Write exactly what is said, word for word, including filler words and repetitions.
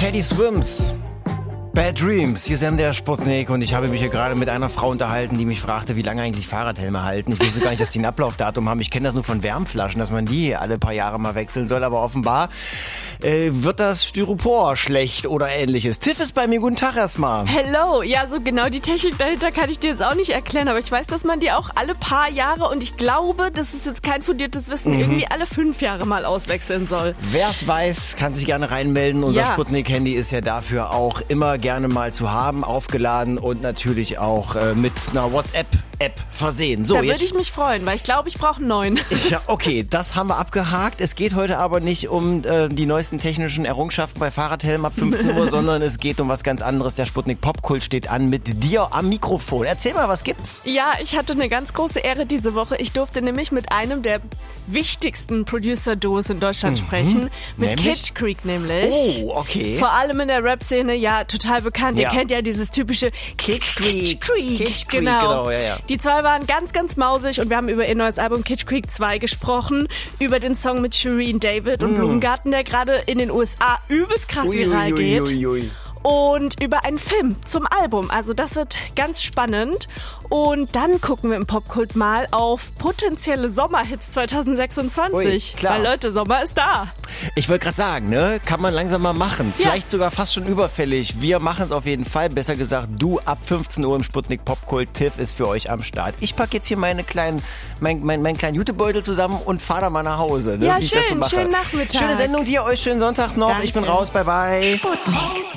Teddy Swims. Bad Dreams, hier ist M D R Sputnik und ich habe mich hier gerade mit einer Frau unterhalten, die mich fragte, wie lange eigentlich Fahrradhelme halten. Ich wusste gar nicht, dass die ein Ablaufdatum haben. Ich kenne das nur von Wärmflaschen, dass man die alle paar Jahre mal wechseln soll, aber offenbar äh, wird das Styropor schlecht oder ähnliches. Tiff ist bei mir, guten Tag erstmal. Hello, ja, so genau die Technik dahinter kann ich dir jetzt auch nicht erklären, aber ich weiß, dass man die auch alle paar Jahre, und ich glaube, das ist jetzt kein fundiertes Wissen, mhm. irgendwie alle fünf Jahre mal auswechseln soll. Wer es weiß, kann sich gerne reinmelden. Unser ja. Sputnik-Handy ist ja dafür auch immer gerne mal zu haben, aufgeladen und natürlich auch äh, mit einer WhatsApp-App versehen. So, da jetzt würde ich mich freuen, weil ich glaube, ich brauche einen neuen. Ja, okay, das haben wir abgehakt. Es geht heute aber nicht um äh, die neuesten technischen Errungenschaften bei Fahrradhelmen ab fünfzehn Uhr, sondern es geht um was ganz anderes. Der Sputnik Popkult steht an mit dir am Mikrofon. Erzähl mal, was gibt's? Ja, ich hatte eine ganz große Ehre diese Woche. Ich durfte nämlich mit einem der wichtigsten Producer-Duos in Deutschland mhm. sprechen. Mit nämlich? Kitsch Creek nämlich. Oh, okay. Vor allem in der Rap-Szene, ja, total bekannt. Ja. Ihr kennt ja dieses typische Kitsch Creek. Kitsch Creek. Kitsch Creek, genau. genau ja, ja. Die zwei waren ganz, ganz mausig und wir haben über ihr neues Album Kitsch Creek zwei gesprochen, über den Song mit Shireen David und mm. Blumengarten, der gerade in den U S A übelst krass ui, viral ui, geht. ui, ui. Und über einen Film zum Album. Also das wird ganz spannend. Und dann gucken wir im Popkult mal auf potenzielle Sommerhits zwanzig sechsundzwanzig. Ui, klar. Weil Leute, Sommer ist da. Ich wollte gerade sagen, ne, kann man langsam mal machen. Ja. Vielleicht sogar fast schon überfällig. Wir machen es auf jeden Fall. Besser gesagt, du ab fünfzehn Uhr im Sputnik Popkult. Tiff ist für euch am Start. Ich packe jetzt hier meine kleinen, mein, mein, meinen kleinen Jutebeutel zusammen und fahre da mal nach Hause. Ne, Ja, wie ich schön, das so mache. schönen Nachmittag. Schöne Sendung dir, euch schönen Sonntag noch. Danke. Ich bin raus, bye bye. Sputnik.